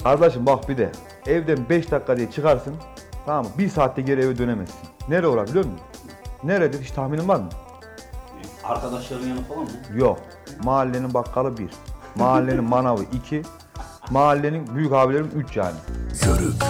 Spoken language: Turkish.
Kardeşim bak bir de evden 5 dakika diye çıkarsın. Tamam mı? 1 saatte geri eve dönemezsin. Nereye uğrar biliyor musun? Nerededir hiç tahminin var mı? Arkadaşların yanı falan mı? Yok. Mahallenin bakkalı 1. Mahallenin manavı 2. Mahallenin büyük abilerim 3 yani. Yörük.